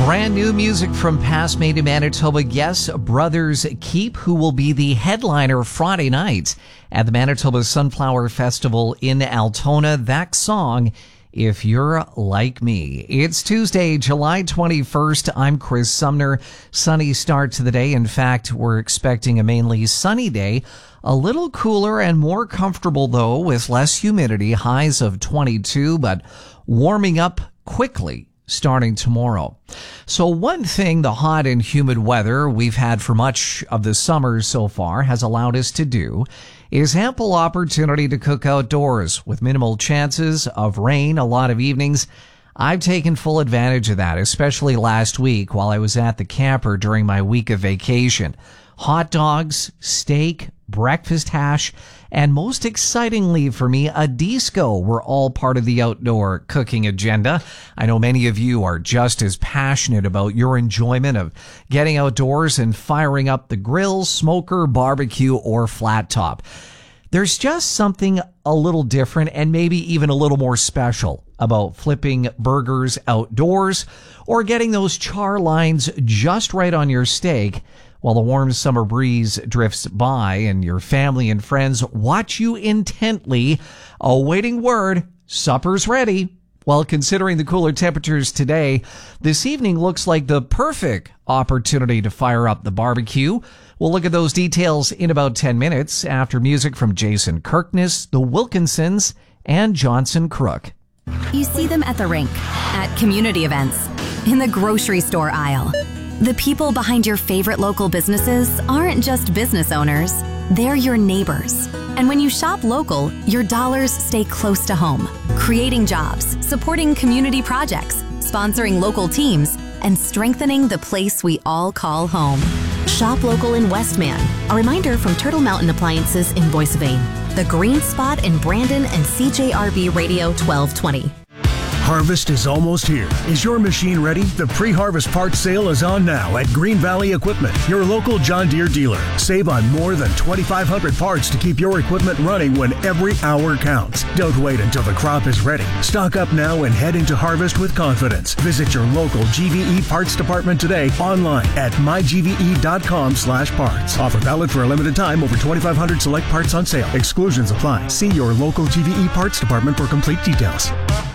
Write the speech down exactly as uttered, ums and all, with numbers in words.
Brand new music from past Made in Manitoba guests, Brothers Keep, who will be the headliner Friday night at the Manitoba Sunflower Festival in Altona. That song, If You're Like Me. It's Tuesday, July twenty-first. I'm Chris Sumner. Sunny start to the day. In fact, we're expecting a mainly sunny day. A little cooler and more comfortable, though, with less humidity. Highs of twenty-two, but warming up quickly starting tomorrow. So one thing the hot and humid weather we've had for much of the summer so far has allowed us to do is ample opportunity to cook outdoors with minimal chances of rain a lot of evenings. I've taken full advantage of that, especially last week while I was at the camper during my week of vacation. Hot dogs, steak, breakfast hash, and most excitingly for me, a disco were all part of the outdoor cooking agenda. I know many of you are just as passionate about your enjoyment of getting outdoors and firing up the grill, smoker, barbecue, or flat top. There's just something a little different and maybe even a little more special about flipping burgers outdoors or getting those char lines just right on your steak while the warm summer breeze drifts by and your family and friends watch you intently, awaiting word, supper's ready. Well, considering the cooler temperatures today, this evening looks like the perfect opportunity to fire up the barbecue. We'll look at those details in about ten minutes after music from Jason Kirkness, the Wilkinsons, and Johnson Crook. You see them at the rink, at community events, in the grocery store aisle. The people behind your favorite local businesses aren't just business owners, they're your neighbors. And when you shop local, your dollars stay close to home, creating jobs, supporting community projects, sponsoring local teams, and strengthening the place we all call home. Shop local in Westman. A reminder from Turtle Mountain Appliances in Boissevain, The Green Spot in Brandon, and C J R B Radio twelve twenty. Harvest is almost here. Is your machine ready? The pre-harvest parts sale is on now at Green Valley Equipment, your local John Deere dealer. Save on more than twenty-five hundred parts to keep your equipment running when every hour counts. Don't wait until the crop is ready. Stock up now and head into harvest with confidence. Visit your local G V E parts department today online at my g v e dot com slash parts. Offer valid for a limited time. Over twenty-five hundred select parts on sale. Exclusions apply. See your local G V E parts department for complete details.